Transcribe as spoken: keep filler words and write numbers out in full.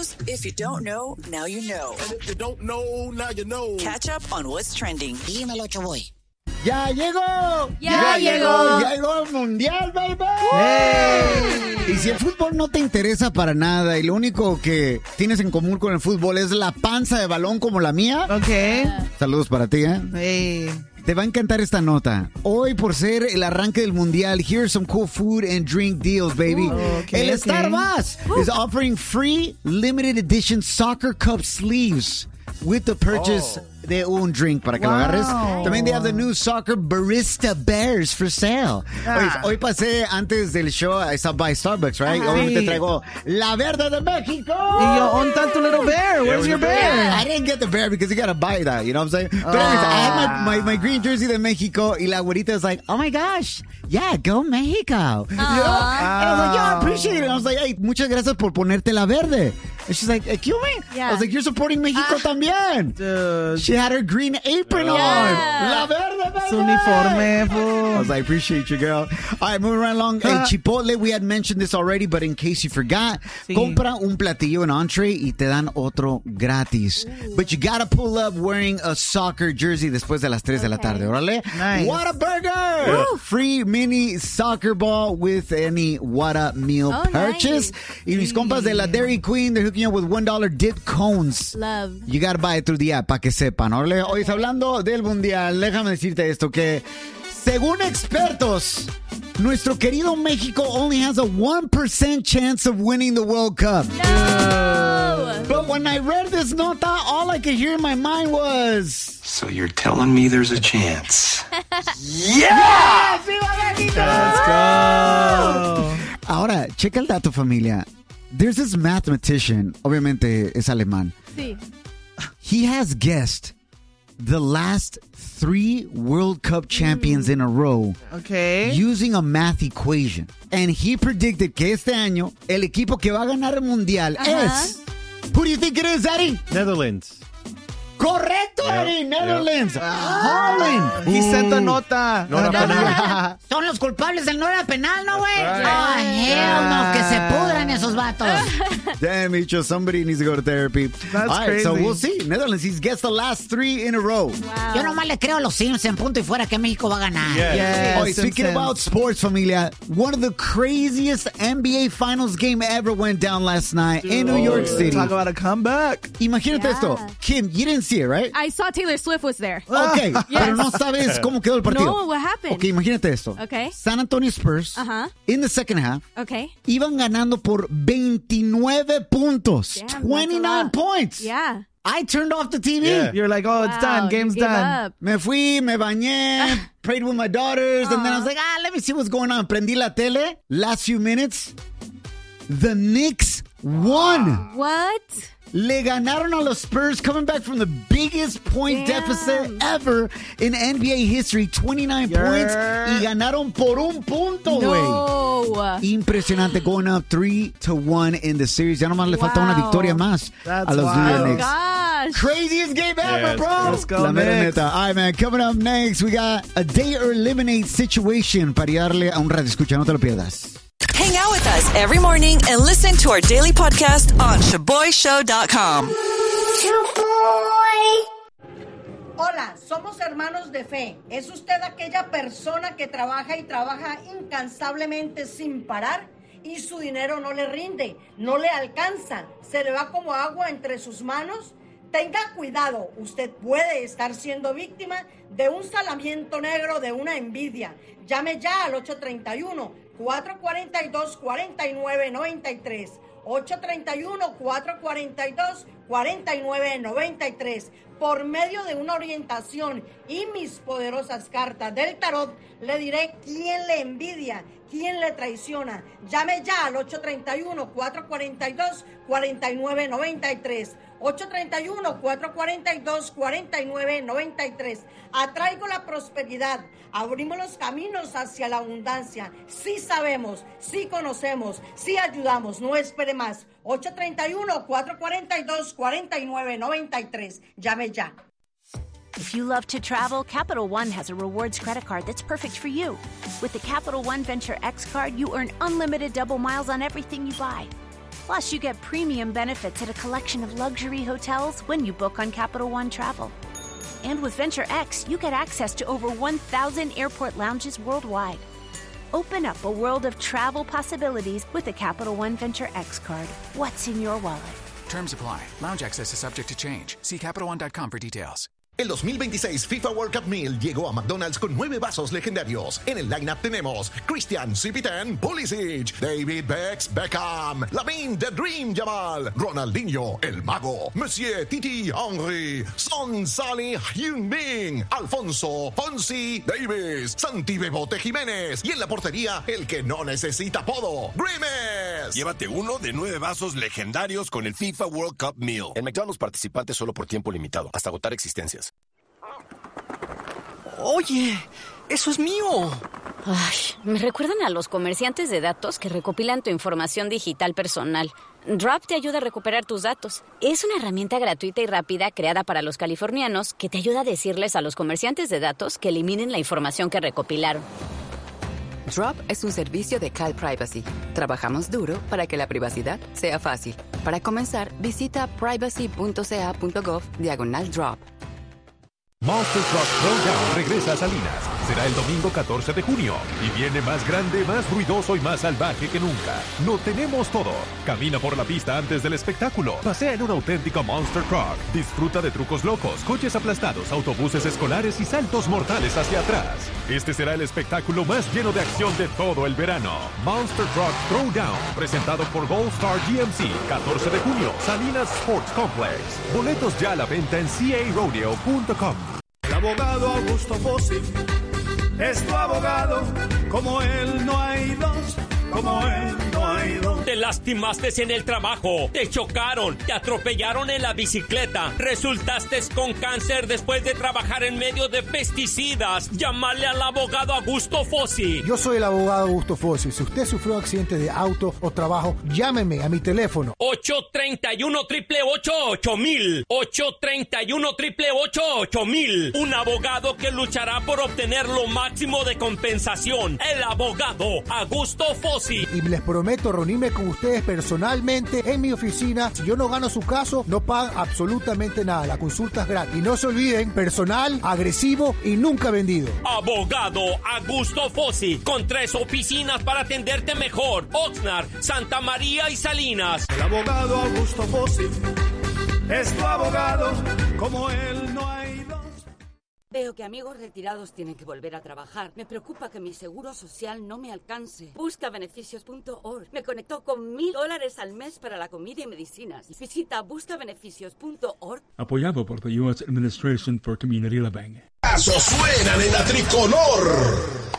news. If you don't know, now you know. And if you don't know, now you know. Catch up on what's trending. Dímelo, Choboy. ¡Ya llegó! ¡Ya, ya llegó! ¡Ya llegó el Mundial, baby! ¡Hey! Y si el fútbol no te interesa para nada y lo único que tienes en común con el fútbol es la panza de balón como la mía... Ok. Saludos para ti, ¿eh? Hey. Te va a encantar esta nota. Hoy, por ser el arranque del Mundial, here's some cool food and drink deals, baby. Ooh, okay, el okay. Starbucks uh. is offering free limited edition soccer cup sleeves with the purchase oh. de un drink para que wow. lo agarres. También they have the new soccer barista bears for sale. Ah. Hoy, hoy pasé antes del show, I stopped by Starbucks, right? Ajá. Obviamente traigo la verde de México. Y yo, on tanto little bear. Where's your bear? I didn't get the bear because you gotta buy that, you know what I'm saying? But anyways, I had my, my, my green jersey de México y la güerita was like, oh my gosh, yeah, go Mexico. You know? And I was like, yeah, I appreciate it. And I was like, hey, muchas gracias por ponerte la verde. And she's like, excuse me? Yeah. I was like, you're supporting Mexico uh, también. Dude. She had her green apron yeah. on. La verde, baby. Su uniforme, fool. I was like, appreciate you, girl. All right, moving right along. Uh, Chipotle, we had mentioned this already, but in case you forgot, sí. compra un platillo en entree y te dan otro gratis. Ooh. But you gotta pull up wearing a soccer jersey después de las tres okay. de la tarde, ¿órale? Nice. Whataburger! Woo. Free mini soccer ball with any Whata meal oh, purchase. Nice. Y mis compas de la Dairy Queen, they're hooking you up with one dollar dip cones. Love. You gotta buy it through the app para que sepan, ¿órale? Hoy está hablando del Mundial. Déjame decirte esto, que según expertos, nuestro querido México only has a one percent chance of winning the World Cup. No! But when I read this nota, all I could hear in my mind was... So you're telling me there's a chance? Yeah! ¡Viva México! Let's go! Ahora, checa el dato, familia. There's this mathematician, obviamente es alemán. Sí. He has guessed the last three World Cup champions mm. in a row okay. using a math equation. And he predicted que este año el equipo que va a ganar el Mundial uh-huh. es... Who do you think it is, Eddie? Netherlands. Correcto, yep. Eddie. Netherlands. Yep. Haaland. He sent a nota. No, no, no. Son los culpables del no era penal, ¿no, güey? Right. Ah, hell no, que se pudran esos vatos. Damn, Micho, somebody needs to go to therapy. That's All right, crazy. so we'll see. Netherlands, he's guessed the last three in a row. Wow. Yo nomás le creo a los Simpsons, punto y fuera, que México va a ganar. Yeah. Yes, oh, speaking about sports, familia, one of the craziest N B A Finals game ever went down last night Dude. in New York City. Talk about a comeback. Imagínate yeah. esto. Kim, you didn't see it, right? I saw Taylor Swift was there. Okay, yes. pero no sabes cómo quedó el partido. No, what happened? Okay, imagínate esto. Okay. San Antonio Spurs, uh-huh. in the second half, okay. iban ganando por veintinueve puntos. Damn, twenty-nine points. Yeah. I turned off the T V. Yeah. You're like, oh, it's wow, done. Game's done. Up. Me fui, me bañé, prayed with my daughters, and then I was like, ah, let me see what's going on. Prendí la tele. Last few minutes, the Knicks won. What? Le ganaron a los Spurs, coming back from the biggest point Damn. deficit ever in N B A history, twenty-nine yeah. points, y ganaron por un punto, güey. No. Impresionante, going up three to one in the series. Ya nomás le wow. falta una victoria más That's a los New York Knicks. Gosh. Craziest game ever, yes. bro. Let's go, La mera Knicks. neta. All right, man. Coming up next, we got a day or eliminate situation para darle a un radio escucha. No te lo pierdas. Hang out with us every morning and listen to our daily podcast on shaboy show dot com. Hola, somos hermanos de fe. ¿Es usted aquella persona que trabaja y trabaja incansablemente sin parar y su dinero no le rinde, no le alcanza, se le va como agua entre sus manos? Tenga cuidado, usted puede estar siendo víctima de un salamiento negro, de una envidia. Llame ya al ocho tres uno, cuatro cuatro dos, cuatro nueve nueve tres. ocho tres uno, cuatro cuatro dos, cuatro nueve nueve tres. Por medio de una orientación y mis poderosas cartas del tarot, le diré quién le envidia, quién le traiciona. Llame ya al ocho tres uno, cuatro cuatro dos, cuatro nueve nueve tres. ocho tres uno, cuatro cuatro dos, cuatro nueve nueve tres. Atraigo la prosperidad. Abrimos los caminos hacia la abundancia. Sí sabemos, sí conocemos, sí ayudamos. No espere más. ocho tres uno, cuatro cuatro dos, cuatro nueve nueve tres. Llame ya. If you love to travel, Capital One has a rewards credit card that's perfect for you. With the Capital One Venture X card, you earn unlimited double miles on everything you buy. Plus, you get premium benefits at a collection of luxury hotels when you book on Capital One Travel. And with Venture X, you get access to over one thousand airport lounges worldwide. Open up a world of travel possibilities with a Capital One Venture X card. What's in your wallet? Terms apply. Lounge access is subject to change. See Capital One dot com for details. El dos mil veintiséis FIFA World Cup Meal llegó a McDonald's con nueve vasos legendarios. En el lineup tenemos Christian Cipitan Pulisic, David Bex Beckham, Lamine The Dream Yamal, Ronaldinho El Mago, Monsieur Titi Henry, Son Salih Heung-min, Alfonso Fonsi Davis, Santi Bebote Jiménez y en la portería el que no necesita apodo, Grimes. Llévate uno de nueve vasos legendarios con el FIFA World Cup Meal. En McDonald's participantes solo por tiempo limitado, hasta agotar existencias. Oye, eso es mío. Ay, me recuerdan a los comerciantes de datos que recopilan tu información digital personal. Drop te ayuda a recuperar tus datos. Es una herramienta gratuita y rápida creada para los californianos que te ayuda a decirles a los comerciantes de datos que eliminen la información que recopilaron. Drop es un servicio de Cal Privacy. Trabajamos duro para que la privacidad sea fácil. Para comenzar, visita privacy.ca.gov diagonal drop. Monster Truck Throwdown regresa a Salinas. Será el domingo catorce de junio. Y viene más grande, más ruidoso y más salvaje que nunca. Lo tenemos todo. Camina por la pista antes del espectáculo. Pasea en un auténtico Monster Truck. Disfruta de trucos locos, coches aplastados, autobuses escolares y saltos mortales hacia atrás. Este será el espectáculo más lleno de acción de todo el verano. Monster Truck Throwdown, presentado por Gold Star G M C. catorce de junio, Salinas Sports Complex. Boletos ya a la venta en c a rodeo punto com. El abogado Augusto Fossi es tu abogado, como él no hay dos, como él no hay dos. Te lastimaste en el trabajo, te chocaron, te atropellaron en la bicicleta, resultaste con cáncer después de trabajar en medio de pesticidas. Llámale al abogado Augusto Fossi. Yo soy el abogado Augusto Fossi. Si usted sufrió accidente de auto o trabajo, llámeme a mi teléfono. ocho tres uno, ocho ocho ocho, ocho mil. ocho tres uno, ocho ocho ocho, mil. Un abogado que luchará por obtener lo máximo de compensación. El abogado Augusto Fossi. Y les prometo reunirme con ustedes personalmente en mi oficina. Si yo no gano su caso, no pagan absolutamente nada. La consulta es gratis. Y no se olviden, personal, agresivo y nunca vendido. Abogado Augusto Fossi, con tres oficinas para atenderte mejor. Oxnard, Santa María y Salinas. El abogado Augusto Fossi es tu abogado, como él no hay dos. Veo que amigos retirados tienen que volver a trabajar. Me preocupa que mi seguro social no me alcance. Busca beneficios punto org. Me conectó con mil dólares al mes para la comida y medicinas. Visita busca beneficios punto org. Apoyado por the U S Administration for Community Living. ¡Casos suenan en la tricolor!